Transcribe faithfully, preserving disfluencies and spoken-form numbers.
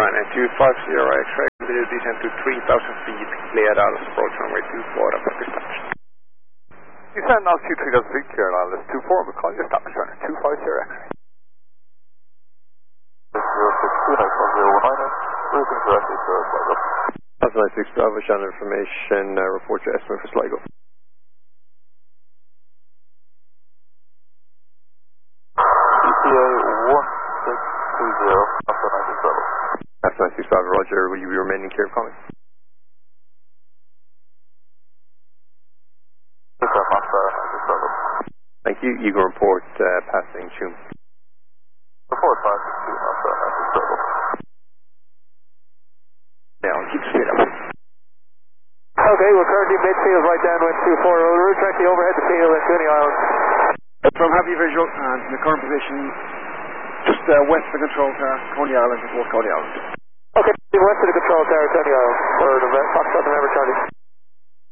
China two five zero X-ray, continue descent to three thousand feet, clear Dallas, approach runway two four, after dispatch. Descend altitude three thousand feet, clear Dallas two four, we'll call you stop China two five zero X-ray. zero six two nine one zero one nine, routing directly to Sligo. That's nine six two, Alpha channel information, uh, report your estimate for Sligo. E T A one six two zero, Alpha nine six five. That's nine six five, Roger, will you be remaining clear of coming? Thank you, you can report uh, passing Tume. Report five six two, Alpha nine six five. Now, keep straight up. Okay, we're currently midfield right downwind two four, route directly overhead the field at Coney Island. From Happy Visual and in the current position just uh, west of the control tower, Coney Island, before Coney Island. Okay, west of the control tower, Coney Island, for the Fox